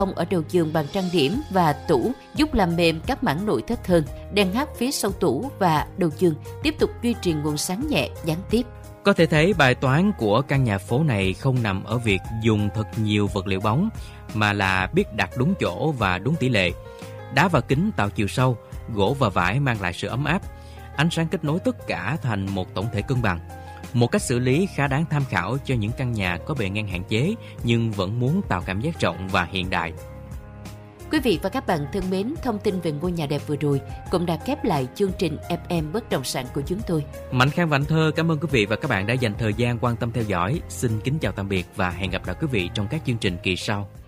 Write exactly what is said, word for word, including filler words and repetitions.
ở đầu giường bằng trang điểm và tủ giúp làm mềm các mảng nội thất hơn. Đèn hát phía sau tủ và đầu giường tiếp tục duy trì nguồn sáng nhẹ gián tiếp. Có thể thấy bài toán của căn nhà phố này không nằm ở việc dùng thật nhiều vật liệu bóng, mà là biết đặt đúng chỗ và đúng tỷ lệ. Đá và kính tạo chiều sâu, gỗ và vải mang lại sự ấm áp. Ánh sáng kết nối tất cả thành một tổng thể cân bằng. Một cách xử lý khá đáng tham khảo cho những căn nhà có bề ngang hạn chế nhưng vẫn muốn tạo cảm giác rộng và hiện đại. Quý vị và các bạn thân mến, thông tin về ngôi nhà đẹp vừa rồi cũng đã khép lại chương trình ép em Bất động sản của chúng tôi. Mạnh Khang và Anh Thơ cảm ơn quý vị và các bạn đã dành thời gian quan tâm theo dõi. Xin kính chào tạm biệt và hẹn gặp lại quý vị trong các chương trình kỳ sau.